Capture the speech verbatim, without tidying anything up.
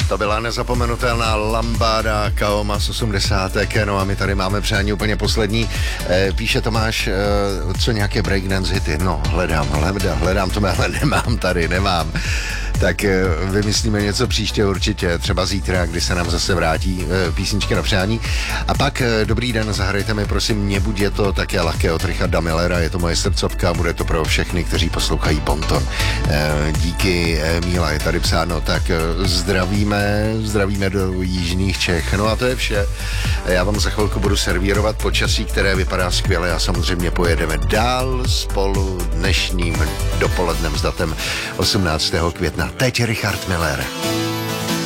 To byla nezapomenutelná lambáda Kaoma z osmdesátek. No a my tady máme přání úplně poslední. E, píše Tomáš, e, co nějaké breakdance hity. No, hledám, hledám, hledám to, ale nemám tady, nemám. Tak e, vymyslíme něco příště určitě, třeba zítra, kdy se nám zase vrátí e, písničky na přání. A pak, e, dobrý den, zahrajte mi prosím Mě buď je to také lehké od Richarda Millera, je to moje srdcovka, bude to pro všechny, kteří poslouchají Bonton. E, díky, e, Míla, je tady psáno, tak e, zdravíme, zdravíme do jižních Čech. No a to je vše. Já vám za chvilku budu servírovat počasí, které vypadá skvěle a samozřejmě pojedeme dál spolu dnešním dopolednem s datem osmnáctého května. Teď Richard Miller.